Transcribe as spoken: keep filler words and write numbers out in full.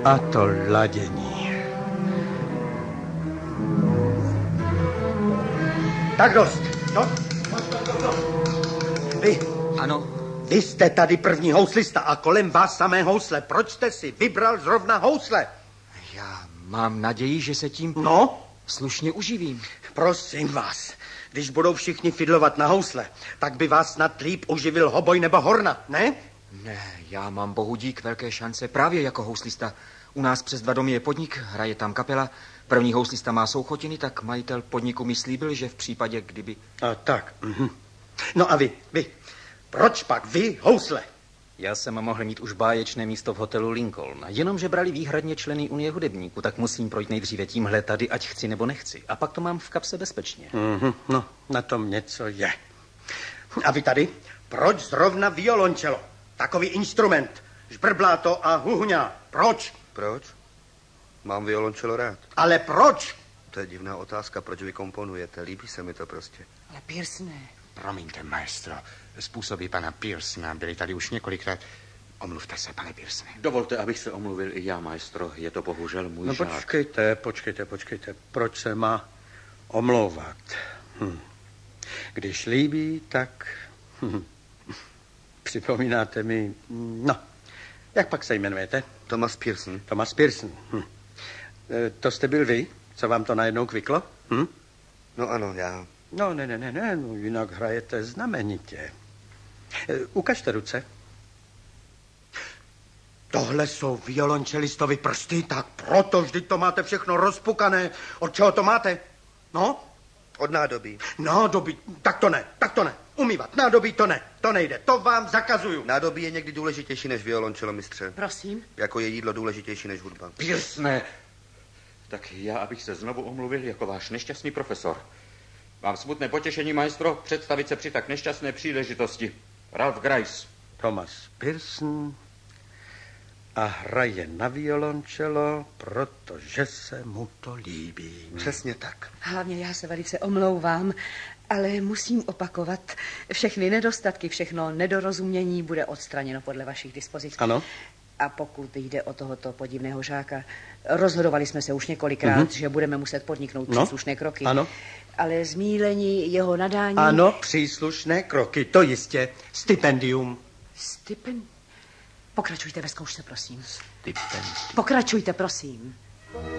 A to ladění. Tak dost. No, no, no, no. Vy. Ano. Vy jste tady první houslista a kolem vás samé housle. Proč jste si vybral zrovna housle? Já mám naději, že se tím no? slušně uživím. Prosím vás, když budou všichni fidlovat na housle, tak by vás snad líp uživil hoboj nebo horna, ne? Ne, já mám bohu dík velké šance právě jako houslista. U nás přes dva domy je podnik, hraje tam kapela. První houslista má souchotiny, tak majitel podniku mi slíbil, že v případě, kdyby... A tak. Mhm. No a vy, vy, proč pak vy housle? Já jsem mohl mít už báječné místo v hotelu Lincoln, jenomže brali výhradně členy Unie hudebníků, tak musím projít nejdříve tímhle tady, ať chci nebo nechci. A pak to mám v kapse bezpečně. Mhm. No, na tom něco je. A vy tady? Proč zrovna violončelo? Takový instrument. Žbrbláto a huhňa. Proč? Proč? Mám violončelo rád. Ale proč? To je divná otázka, proč vy komponujete. Líbí se mi to prostě. Ale Pearsone. Promiňte, maestro. Způsoby pana Pearsona byly tady už několikrát. Omluvte se, pane Pearsone. Dovolte, abych se omluvil i já, maestro. Je to bohužel můj no, žák. počkejte, počkejte, počkejte. Proč se má omlouvat? Hm. Když líbí, tak... Hm. Připomínáte mi... No, jak pak se jmenujete? Thomas Pearson. Thomas Pearson. Hm. E, to jste byl vy? Co vám to najednou kviklo? Hm? No ano, já. No, ne, ne, ne, ne, no, jinak hrajete znamenitě. E, ukažte ruce. Tohle jsou violončelistovi prsty, tak proto vždyť to máte všechno rozpukané. Od čeho to máte? No? Od nádobí. Nádobí, tak to ne, tak to ne. Umývat nádobí to ne, to nejde, to vám zakazuju. Nádobí je někdy důležitější než violončelo, mistře. Prosím? Jako je jídlo důležitější než hudba. Pearsone. Tak já, abych se znovu omluvil jako váš nešťastný profesor. Mám smutné potěšení, maestro, představit se při tak nešťastné příležitosti. Ralph Grice. Thomas Pearson a hraje na violončelo, protože se mu to líbí. Přesně tak. Hlavně já se velice omlouvám, ale musím opakovat, všechny nedostatky, všechno nedorozumění bude odstraněno podle vašich dispozic. Ano. A pokud jde o tohoto podivného žáka, rozhodovali jsme se už několikrát, mm-hmm. že budeme muset podniknout no. příslušné kroky. Ano. Ale zmílení jeho nadání... Ano, příslušné kroky, to jistě. Stipendium. Stipend... Pokračujte ve zkoušce, prosím. Stipendium. Pokračujte, prosím.